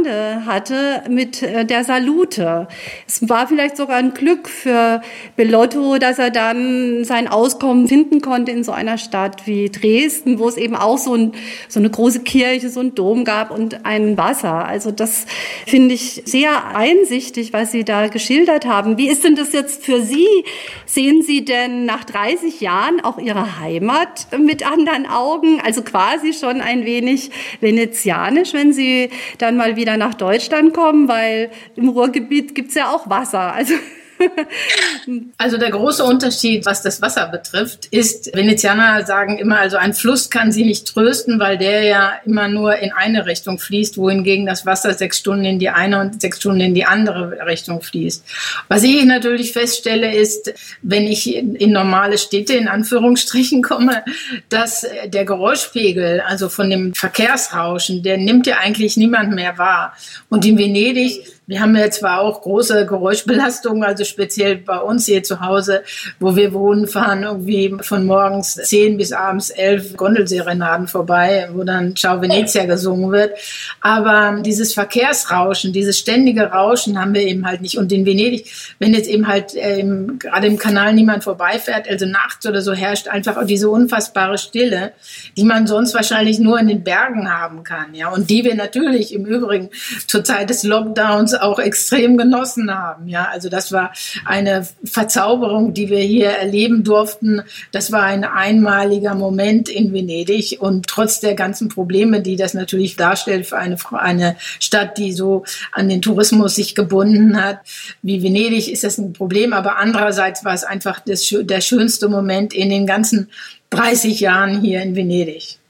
Lande hatte mit der Salute. Es war vielleicht sogar ein Glück für Bellotto, dass er dann sein Auskommen finden konnte in so einer Stadt wie Dresden, wo es eben auch so eine große Kirche, so einen Dom gab und ein Wasser. Also das finde ich sehr einsichtig, was Sie da geschildert haben. Wie ist denn das jetzt für Sie? Sehen Sie denn nach 30 Jahren auch Ihre Heimat mit anderen Augen? Also quasi schon ein wenig venezianisch, wenn Sie dann mal wieder nach Deutschland kommen, weil im Ruhrgebiet gibt's ja auch Wasser. Also der große Unterschied, was das Wasser betrifft, ist, Venezianer sagen immer, also ein Fluss kann sie nicht trösten, weil der ja immer nur in eine Richtung fließt, wohingegen das Wasser 6 Stunden in die eine und 6 Stunden in die andere Richtung fließt. Was ich natürlich feststelle, ist, wenn ich in normale Städte in Anführungsstrichen komme, dass der Geräuschpegel, also von dem Verkehrsrauschen, der nimmt ja eigentlich niemand mehr wahr. Und in Venedig, wir haben ja zwar auch große Geräuschbelastungen, also speziell bei uns hier zu Hause, wo wir wohnen, fahren irgendwie von morgens 10 bis abends 11 Gondelserenaden vorbei, wo dann Ciao Venezia gesungen wird. Aber dieses Verkehrsrauschen, dieses ständige Rauschen haben wir eben halt nicht. Und in Venedig, wenn jetzt eben halt gerade im Kanal niemand vorbeifährt, also nachts oder so, herrscht einfach auch diese unfassbare Stille, die man sonst wahrscheinlich nur in den Bergen haben kann. Ja, und die wir natürlich im Übrigen zur Zeit des Lockdowns auch extrem genossen haben. Ja, also das war eine Verzauberung, die wir hier erleben durften. Das war ein einmaliger Moment in Venedig und trotz der ganzen Probleme, die das natürlich darstellt für eine Stadt, die so an den Tourismus sich gebunden hat, wie Venedig, ist das ein Problem. Aber andererseits war es einfach der schönste Moment in den ganzen 30 Jahren hier in Venedig.